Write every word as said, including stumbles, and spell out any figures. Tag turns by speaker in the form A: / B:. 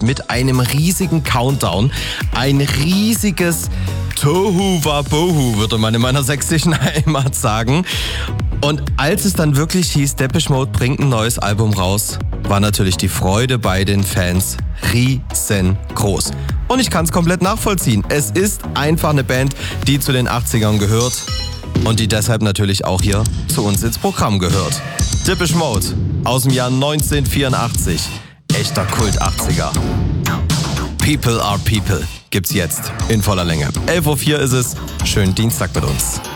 A: mit einem riesigen Countdown. Ein riesiges Tohu Wabohu, würde man in meiner sächsischen Heimat sagen. Und als es dann wirklich hieß, Depeche Mode bringt ein neues Album raus, war natürlich die Freude bei den Fans riesengroß. Und ich kann es komplett nachvollziehen. Es ist einfach eine Band, die zu den achtzigern gehört und die deshalb natürlich auch hier zu uns ins Programm gehört. Depeche Mode aus dem Jahr neunzehnhundertvierundachtzig. Echter Kult achtziger. People are People gibt's jetzt in voller Länge. elf Uhr vier ist es. Schönen Dienstag mit uns.